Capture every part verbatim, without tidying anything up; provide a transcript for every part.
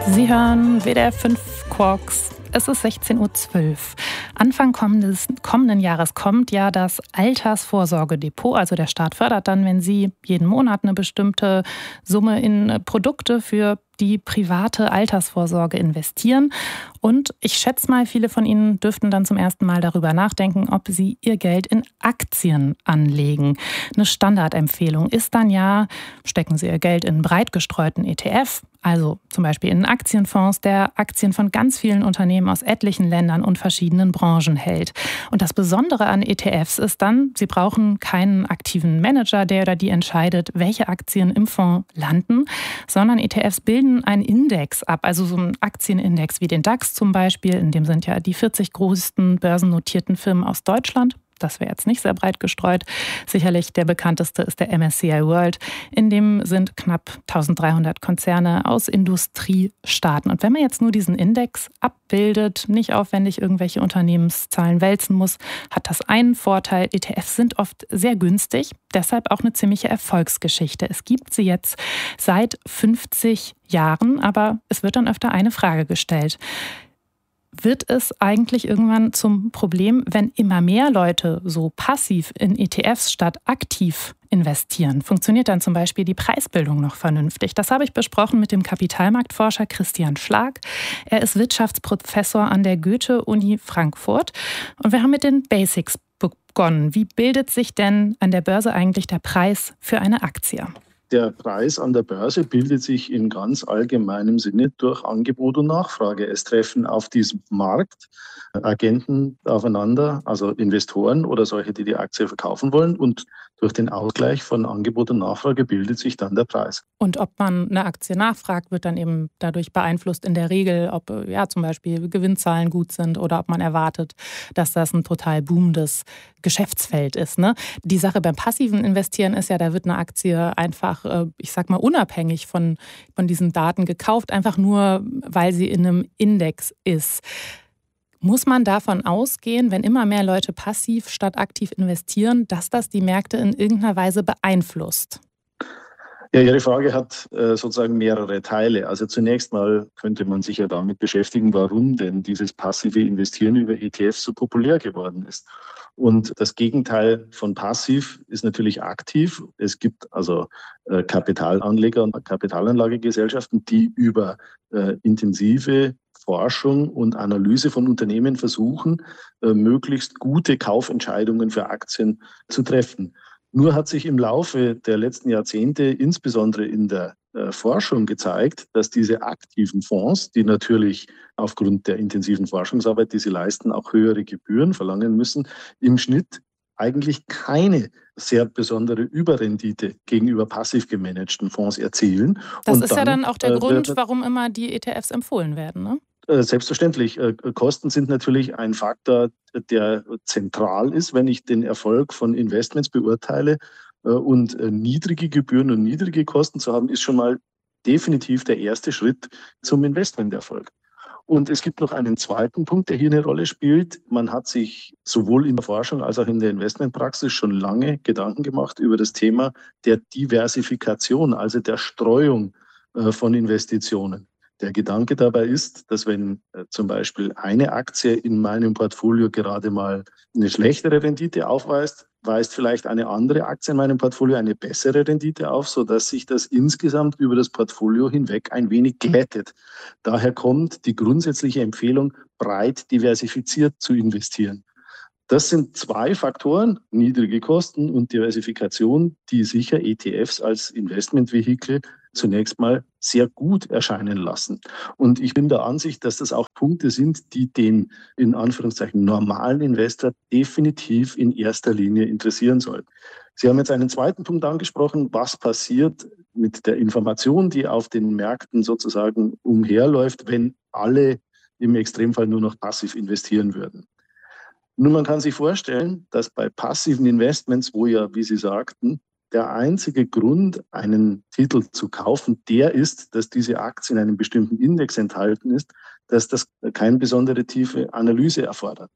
Sie hören W D R fünf Quarks. Es ist sechzehn Uhr zwölf. Anfang kommendes, kommenden Jahres kommt ja das Altersvorsorgedepot. Also der Staat fördert dann, wenn Sie jeden Monat eine bestimmte Summe in Produkte für die private Altersvorsorge investieren. Und ich schätze mal, viele von Ihnen dürften dann zum ersten Mal darüber nachdenken, ob Sie Ihr Geld in Aktien anlegen. Eine Standardempfehlung ist dann ja, stecken Sie Ihr Geld in einen breit gestreuten E T F, also zum Beispiel in Aktienfonds, der Aktien von ganz vielen Unternehmen aus etlichen Ländern und verschiedenen Branchen hält. Und das Besondere an E T Fs ist dann, Sie brauchen keinen aktiven Manager, der oder die entscheidet, welche Aktien im Fonds landen, sondern E T Fs bilden einen Index ab, also so einen Aktienindex wie den DAX zum Beispiel, in dem sind ja die vierzig größten börsennotierten Firmen aus Deutschland. Das wäre jetzt nicht sehr breit gestreut. Sicherlich der bekannteste ist der M S C I World. In dem sind knapp dreizehnhundert Konzerne aus Industriestaaten. Und wenn man jetzt nur diesen Index abbildet, nicht aufwendig irgendwelche Unternehmenszahlen wälzen muss, hat das einen Vorteil: E T Fs sind oft sehr günstig, deshalb auch eine ziemliche Erfolgsgeschichte. Es gibt sie jetzt seit fünfzig Jahren, aber es wird dann öfter eine Frage gestellt. Wird es eigentlich irgendwann zum Problem, wenn immer mehr Leute so passiv in E T Fs statt aktiv investieren? Funktioniert dann zum Beispiel die Preisbildung noch vernünftig? Das habe ich besprochen mit dem Kapitalmarktforscher Christian Schlag. Er ist Wirtschaftsprofessor an der Goethe-Uni Frankfurt. Und wir haben mit den Basics begonnen. Wie bildet sich denn an der Börse eigentlich der Preis für eine Aktie? Der Preis an der Börse bildet sich in ganz allgemeinem Sinne durch Angebot und Nachfrage. Es treffen auf diesem Markt Agenten aufeinander, also Investoren oder solche, die die Aktie verkaufen wollen. Und durch den Ausgleich von Angebot und Nachfrage bildet sich dann der Preis. Und ob man eine Aktie nachfragt, wird dann eben dadurch beeinflusst in der Regel, ob ja zum Beispiel Gewinnzahlen gut sind oder ob man erwartet, dass das ein total boomendes Geschäftsfeld ist. Ne? Die Sache beim passiven Investieren ist ja, da wird eine Aktie einfach, ich sag mal, unabhängig von, von diesen Daten gekauft, einfach nur, weil sie in einem Index ist. Muss man davon ausgehen, wenn immer mehr Leute passiv statt aktiv investieren, dass das die Märkte in irgendeiner Weise beeinflusst? Ja, Ihre Frage hat äh, sozusagen mehrere Teile. Also zunächst mal könnte man sich ja damit beschäftigen, warum denn dieses passive Investieren über E T Fs so populär geworden ist. Und das Gegenteil von passiv ist natürlich aktiv. Es gibt also äh, Kapitalanleger und Kapitalanlagegesellschaften, die über äh, intensive Forschung und Analyse von Unternehmen versuchen, äh, möglichst gute Kaufentscheidungen für Aktien zu treffen. Nur hat sich im Laufe der letzten Jahrzehnte, insbesondere in der äh, Forschung, gezeigt, dass diese aktiven Fonds, die natürlich aufgrund der intensiven Forschungsarbeit, die sie leisten, auch höhere Gebühren verlangen müssen, im Schnitt eigentlich keine sehr besondere Überrendite gegenüber passiv gemanagten Fonds erzielen. Das Und ist dann, ja dann auch der äh, Grund, warum immer die E T Fs empfohlen werden, ne? Selbstverständlich. Kosten sind natürlich ein Faktor, der zentral ist, wenn ich den Erfolg von Investments beurteile. Und niedrige Gebühren und niedrige Kosten zu haben, ist schon mal definitiv der erste Schritt zum Investmenterfolg. Und es gibt noch einen zweiten Punkt, der hier eine Rolle spielt. Man hat sich sowohl in der Forschung als auch in der Investmentpraxis schon lange Gedanken gemacht über das Thema der Diversifikation, also der Streuung von Investitionen. Der Gedanke dabei ist, dass wenn äh, zum Beispiel eine Aktie in meinem Portfolio gerade mal eine schlechtere Rendite aufweist, weist vielleicht eine andere Aktie in meinem Portfolio eine bessere Rendite auf, sodass sich das insgesamt über das Portfolio hinweg ein wenig glättet. Daher kommt die grundsätzliche Empfehlung, breit diversifiziert zu investieren. Das sind zwei Faktoren, niedrige Kosten und Diversifikation, die sicher E T Fs als Investmentvehikel zunächst mal sehr gut erscheinen lassen. Und ich bin der Ansicht, dass das auch Punkte sind, die den in Anführungszeichen normalen Investor definitiv in erster Linie interessieren sollten. Sie haben jetzt einen zweiten Punkt angesprochen, was passiert mit der Information, die auf den Märkten sozusagen umherläuft, wenn alle im Extremfall nur noch passiv investieren würden. Nun, man kann sich vorstellen, dass bei passiven Investments, wo ja, wie Sie sagten, der einzige Grund, einen Titel zu kaufen, der ist, dass diese Aktie in einem bestimmten Index enthalten ist, dass das keine besondere tiefe Analyse erfordert.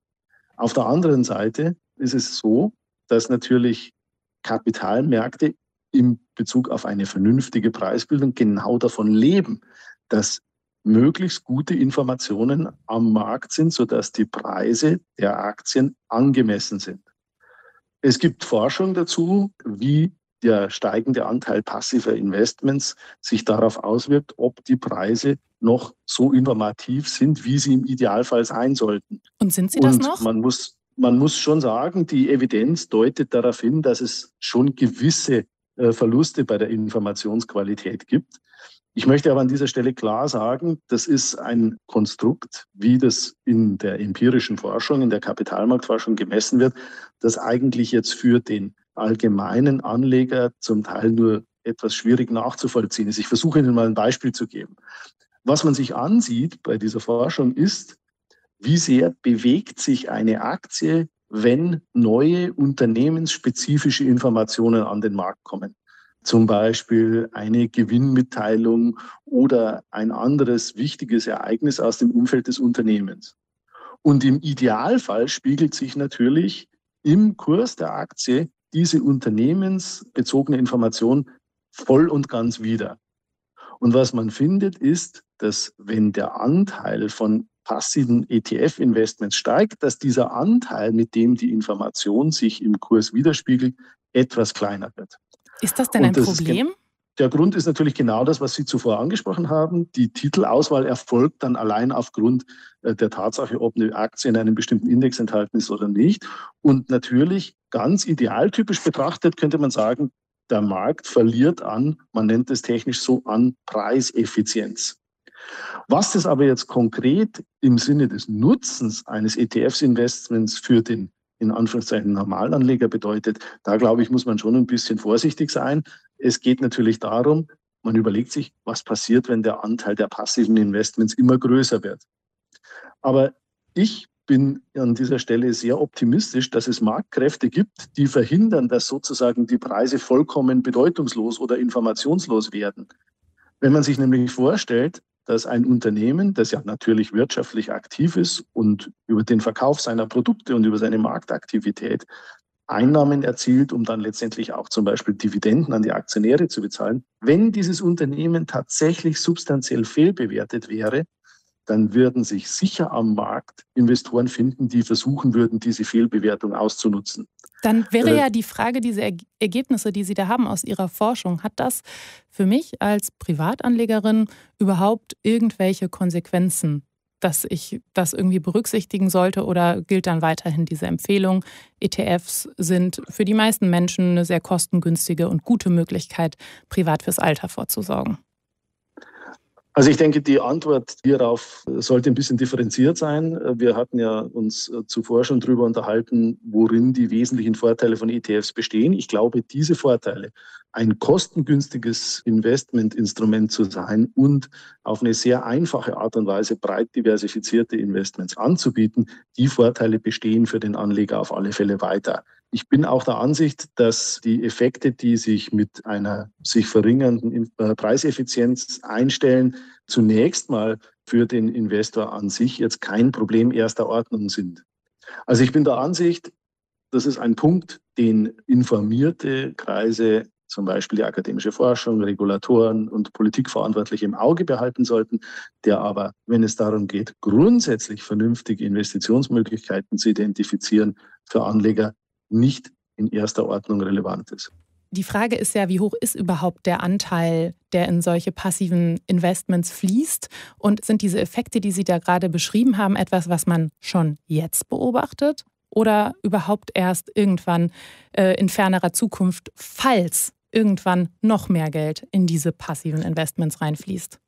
Auf der anderen Seite ist es so, dass natürlich Kapitalmärkte in Bezug auf eine vernünftige Preisbildung genau davon leben, dass möglichst gute Informationen am Markt sind, sodass die Preise der Aktien angemessen sind. Es gibt Forschung dazu, wie der steigende Anteil passiver Investments sich darauf auswirkt, ob die Preise noch so informativ sind, wie sie im Idealfall sein sollten. Und sind sie das noch? Und man muss, man muss schon sagen, die Evidenz deutet darauf hin, dass es schon gewisse äh, Verluste bei der Informationsqualität gibt. Ich möchte aber an dieser Stelle klar sagen, das ist ein Konstrukt, wie das in der empirischen Forschung, in der Kapitalmarktforschung gemessen wird, das eigentlich jetzt für den allgemeinen Anleger zum Teil nur etwas schwierig nachzuvollziehen ist. Ich versuche Ihnen mal ein Beispiel zu geben. Was man sich ansieht bei dieser Forschung ist, wie sehr bewegt sich eine Aktie, wenn neue unternehmensspezifische Informationen an den Markt kommen. Zum Beispiel eine Gewinnmitteilung oder ein anderes wichtiges Ereignis aus dem Umfeld des Unternehmens. Und im Idealfall spiegelt sich natürlich im Kurs der Aktie diese unternehmensbezogene Information voll und ganz wider. Und was man findet, ist, dass wenn der Anteil von passiven E T F-Investments steigt, dass dieser Anteil, mit dem die Information sich im Kurs widerspiegelt, etwas kleiner wird. Ist das denn ein Problem? Der Grund ist natürlich genau das, was Sie zuvor angesprochen haben. Die Titelauswahl erfolgt dann allein aufgrund der Tatsache, ob eine Aktie in einem bestimmten Index enthalten ist oder nicht. Und natürlich, ganz idealtypisch betrachtet, könnte man sagen, der Markt verliert an, man nennt es technisch so, an Preiseffizienz. Was das aber jetzt konkret im Sinne des Nutzens eines E T F-Investments für den in Anführungszeichen Normalanleger bedeutet, da glaube ich, muss man schon ein bisschen vorsichtig sein. Es geht natürlich darum, man überlegt sich, was passiert, wenn der Anteil der passiven Investments immer größer wird. Aber ich bin an dieser Stelle sehr optimistisch, dass es Marktkräfte gibt, die verhindern, dass sozusagen die Preise vollkommen bedeutungslos oder informationslos werden. Wenn man sich nämlich vorstellt, dass ein Unternehmen, das ja natürlich wirtschaftlich aktiv ist und über den Verkauf seiner Produkte und über seine Marktaktivität Einnahmen erzielt, um dann letztendlich auch zum Beispiel Dividenden an die Aktionäre zu bezahlen. Wenn dieses Unternehmen tatsächlich substanziell fehlbewertet wäre, dann würden sich sicher am Markt Investoren finden, die versuchen würden, diese Fehlbewertung auszunutzen. Dann wäre ja die Frage, diese Ergebnisse, die Sie da haben aus Ihrer Forschung, hat das für mich als Privatanlegerin überhaupt irgendwelche Konsequenzen, dass ich das irgendwie berücksichtigen sollte, oder gilt dann weiterhin diese Empfehlung? E T Fs sind für die meisten Menschen eine sehr kostengünstige und gute Möglichkeit, privat fürs Alter vorzusorgen. Also ich denke, die Antwort hierauf sollte ein bisschen differenziert sein. Wir hatten ja uns zuvor schon darüber unterhalten, worin die wesentlichen Vorteile von E T Fs bestehen. Ich glaube, diese Vorteile, ein kostengünstiges Investmentinstrument zu sein und auf eine sehr einfache Art und Weise breit diversifizierte Investments anzubieten, die Vorteile bestehen für den Anleger auf alle Fälle weiter. Ich bin auch der Ansicht, dass die Effekte, die sich mit einer sich verringernden Preiseffizienz einstellen, zunächst mal für den Investor an sich jetzt kein Problem erster Ordnung sind. Also ich bin der Ansicht, das ist ein Punkt, den informierte Kreise, zum Beispiel die akademische Forschung, Regulatoren und Politikverantwortliche im Auge behalten sollten, der aber, wenn es darum geht, grundsätzlich vernünftige Investitionsmöglichkeiten zu identifizieren, für Anleger nicht in erster Ordnung relevant ist. Die Frage ist ja, wie hoch ist überhaupt der Anteil, der in solche passiven Investments fließt? Und sind diese Effekte, die Sie da gerade beschrieben haben, etwas, was man schon jetzt beobachtet? Oder überhaupt erst irgendwann äh, in fernerer Zukunft, falls irgendwann noch mehr Geld in diese passiven Investments reinfließt?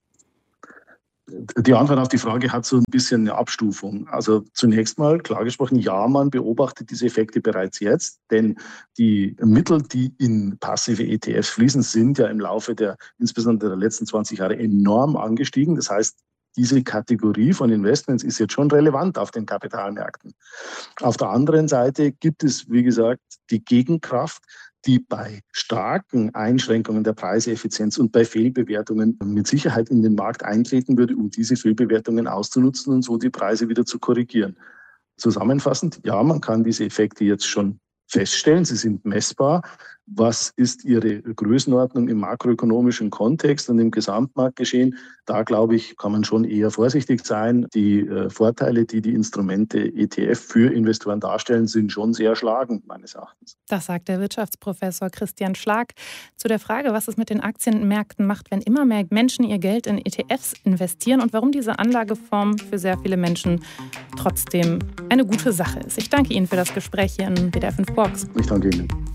Die Antwort auf die Frage hat so ein bisschen eine Abstufung. Also zunächst mal, klar gesprochen, ja, man beobachtet diese Effekte bereits jetzt, denn die Mittel, die in passive E T Fs fließen, sind ja im Laufe der, insbesondere der letzten zwanzig Jahre, enorm angestiegen. Das heißt, diese Kategorie von Investments ist jetzt schon relevant auf den Kapitalmärkten. Auf der anderen Seite gibt es, wie gesagt, die Gegenkraft, die bei starken Einschränkungen der Preiseffizienz und bei Fehlbewertungen mit Sicherheit in den Markt eintreten würde, um diese Fehlbewertungen auszunutzen und so die Preise wieder zu korrigieren. Zusammenfassend, ja, man kann diese Effekte jetzt schon feststellen, sie sind messbar. was ist ihre Größenordnung im makroökonomischen Kontext und im Gesamtmarktgeschehen. Da, glaube ich, kann man schon eher vorsichtig sein. Die äh, Vorteile, die die Instrumente E T F für Investoren darstellen, sind schon sehr schlagend, meines Erachtens. Das sagt der Wirtschaftsprofessor Christian Schlag zu der Frage, was es mit den Aktienmärkten macht, wenn immer mehr Menschen ihr Geld in E T Fs investieren und warum diese Anlageform für sehr viele Menschen trotzdem eine gute Sache ist. Ich danke Ihnen für das Gespräch hier in W D R fünf Quarks. Ich danke Ihnen.